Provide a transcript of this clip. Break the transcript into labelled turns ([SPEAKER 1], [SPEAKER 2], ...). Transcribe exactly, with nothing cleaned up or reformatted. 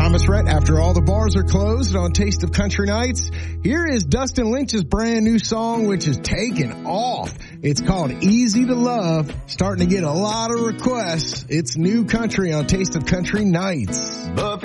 [SPEAKER 1] Thomas Rhett. After all the bars are closed on Taste of Country Nights, here is Dustin Lynch's brand new song, which is taking off. It's called Easy to Love, starting to get a lot of requests. It's new country on Taste of Country Nights.